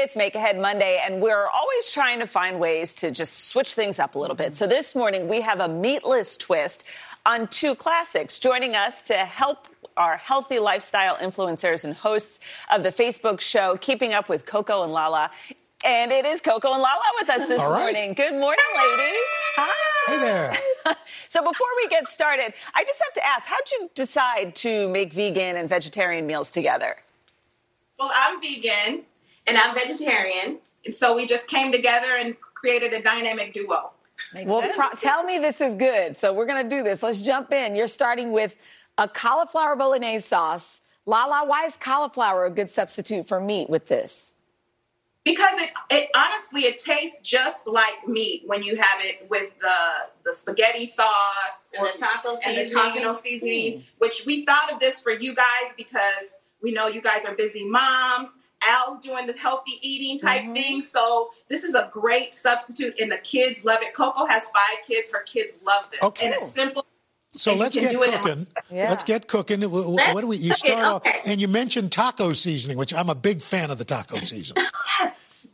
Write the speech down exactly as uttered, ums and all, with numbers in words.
It's Make Ahead Monday, and we're always trying to find ways to just switch things up a little bit. So this morning, we have a meatless twist on two classics. Joining us to help our healthy lifestyle influencers and hosts of the Facebook show Keeping Up with Coco and Lala. And it is Coco and Lala with us this right. morning. Good morning, ladies. Hi. Hey there. So before we get started, I just have to ask, how'd you decide to make vegan and vegetarian meals together? Well, I'm vegan and I'm vegetarian. And so we just came together and created a dynamic duo. Makes well, sense. pro- tell me this is good. So we're going to do this. Let's jump in. You're starting with a cauliflower bolognese sauce. Lala, why is cauliflower a good substitute for meat with this? Because it, it honestly, it tastes just like meat when you have it with the the spaghetti sauce and or the taco and seasoning, the taco seasoning, mm. which we thought of this for you guys because we know you guys are busy moms. Al's doing this healthy eating type mm-hmm. thing. So this is a great substitute and the kids love it. Coco has five kids. Her kids love this. Okay. And it's simple. So and let's get cooking. Yeah. Let's get cooking. What do we, you start okay. off, and you mentioned taco seasoning, which I'm a big fan of the taco seasoning.